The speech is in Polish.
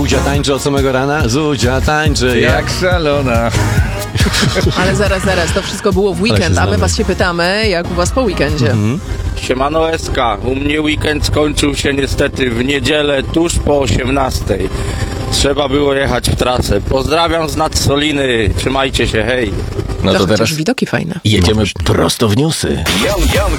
Zuzia tańczy od samego rana, Zuzia tańczy Jak szalona. Ale zaraz, to wszystko było w weekend, a my was się pytamy, jak u was po weekendzie. Siemano SK, u mnie weekend skończył się niestety w niedzielę tuż po 18. Trzeba było jechać w trasę. Pozdrawiam z Nadsoliny, trzymajcie się, hej. No to chociaż teraz widoki fajne. jedziemy prosto w newsy. Young